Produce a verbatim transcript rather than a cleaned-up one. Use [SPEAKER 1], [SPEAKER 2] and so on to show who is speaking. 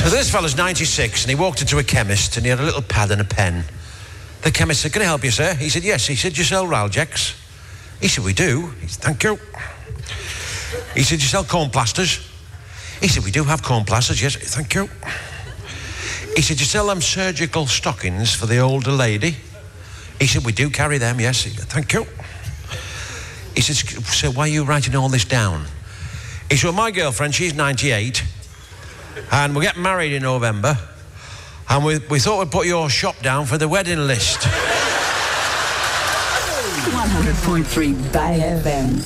[SPEAKER 1] So this fella's ninety-six, and he walked into a chemist, and he had a little pad and a pen. The chemist said, "Can I help you, sir?" He said, "Yes." He said, "Do you sell Raljex?" He said, "We do." He said, "Thank you." He said, "Do you sell corn plasters?" He said, "We do have corn plasters, yes." "Thank you." He said, "Do you sell them surgical stockings for the older lady?" He said, "We do carry them, yes." He said, "Thank you." He said, "So why are you writing all this down?" He said, "Well, my girlfriend, she's ninety-eight, and we're getting married in November, and we, we thought we'd put your shop down for the wedding list."
[SPEAKER 2] one hundred point three Bay F M.